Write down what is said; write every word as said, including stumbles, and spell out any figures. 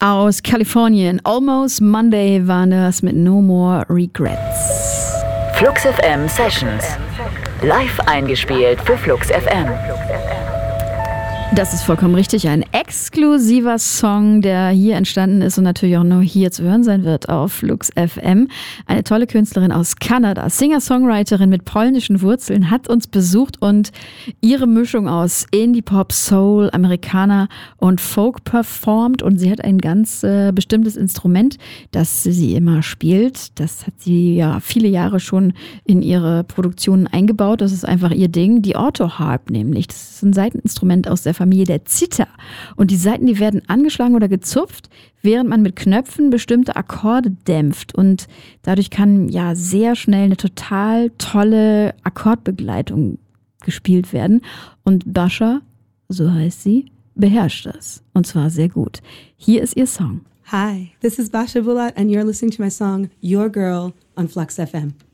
aus Kalifornien. Almost Monday war das mit No More Regrets. Flux F M Sessions. Live eingespielt für Flux F M. Das ist vollkommen richtig. Ein exklusiver Song, der hier entstanden ist und natürlich auch nur hier zu hören sein wird auf Flux F M. Eine tolle Künstlerin aus Kanada, Singer-Songwriterin mit polnischen Wurzeln, hat uns besucht und ihre Mischung aus Indie-Pop, Soul, Amerikaner und Folk performt. Und sie hat ein ganz äh, bestimmtes Instrument, das sie immer spielt. Das hat sie ja viele Jahre schon in ihre Produktionen eingebaut. Das ist einfach ihr Ding. Die Autoharp nämlich. Das ist ein Saiteninstrument aus der Familie der Zither. Und die Saiten, die werden angeschlagen oder gezupft, während man mit Knöpfen bestimmte Akkorde dämpft. Und dadurch kann ja sehr schnell eine total tolle Akkordbegleitung gespielt werden. Und Bascha, so heißt sie, beherrscht das. Und zwar sehr gut. Hier ist ihr Song. Hi, this is Basha Bulat and you're listening to my song Your Girl on Flux F M.